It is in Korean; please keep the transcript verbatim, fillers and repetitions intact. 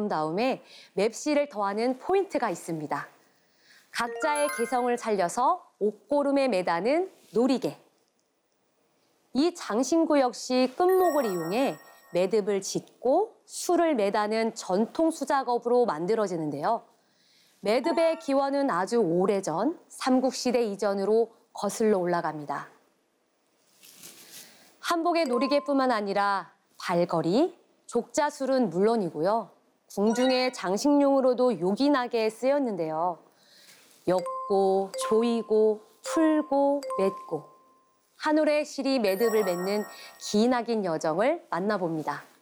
아름다움에 맵시를 더하는 포인트가 있습니다. 각자의 개성을 살려서 옷고름에 매다는 놀이개. 이 장신구 역시 끝목을 이용해 매듭을 짓고 술을 매다는 전통 수작업으로 만들어지는데요. 매듭의 기원은 아주 오래전 삼국시대 이전으로 거슬러 올라갑니다. 한복의 놀이개뿐만 아니라 발걸이, 족자술은 물론이고요. 궁중의 장식용으로도 요긴하게 쓰였는데요. 엮고, 조이고, 풀고, 맺고. 한 올의 실이 매듭을 맺는 기나긴 여정을 만나봅니다.